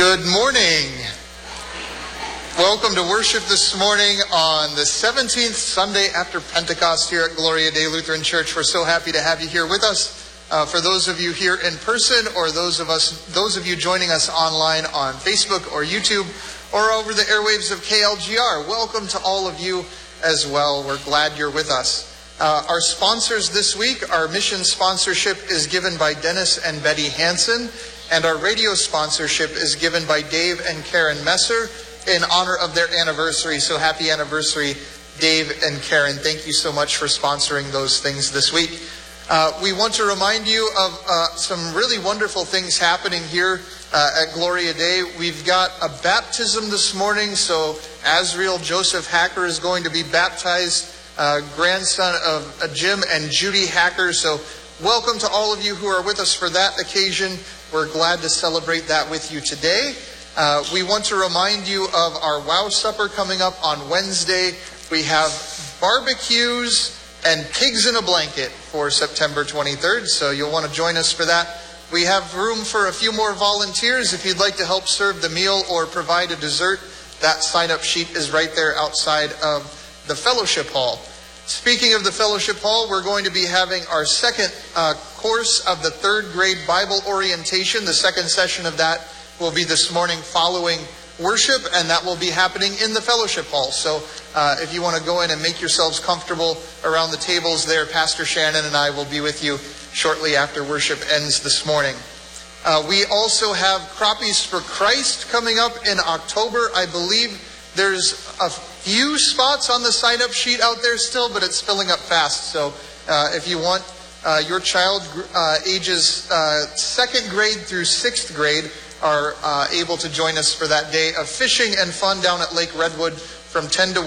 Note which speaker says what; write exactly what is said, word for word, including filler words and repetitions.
Speaker 1: Good morning. Welcome to worship this morning on the seventeenth Sunday after Pentecost here at Gloria Dei Lutheran Church. We're so happy to have you here with us. Uh, for those of you here in person, or those of us, those of you joining us online on Facebook or YouTube, or over the airwaves of K L G R, welcome to all of you as well. We're glad you're with us. Uh, our sponsors this week, our mission sponsorship is given by Dennis and Betty Hansen, and our radio sponsorship is given by Dave and Karen Messer in honor of their anniversary. So happy anniversary, Dave and Karen. Thank you so much for sponsoring those things this week. Uh, we want to remind you of uh, some really wonderful things happening here uh, at Gloria Dei. We've got a baptism this morning, so Azriel Joseph Hacker is going to be baptized, uh, grandson of uh, Jim and Judy Hacker. So welcome to all of you who are with us for that occasion. We're glad to celebrate that with you today. Uh, we want to remind you of our Wow Supper coming up on Wednesday. We have barbecues and pigs in a blanket for September twenty-third, so you'll want to join us for that. We have room for a few more volunteers. If you'd like to help serve the meal or provide a dessert, that sign-up sheet is right there outside of the fellowship hall. Speaking of the fellowship hall, we're going to be having our second uh, course of the third grade Bible orientation. The second session of that will be this morning following worship, and that will be happening in the fellowship hall. So uh, if you want to go in and make yourselves comfortable around the tables there, Pastor Shannon and I will be with you shortly after worship ends this morning. Uh, we also have Crappies for Christ coming up in October. I believe there's a few spots on the sign-up sheet out there still, but it's filling up fast. So uh, if you want uh, your child uh, ages uh, second grade through sixth grade are uh, able to join us for that day of fishing and fun down at Lake Redwood from ten to one.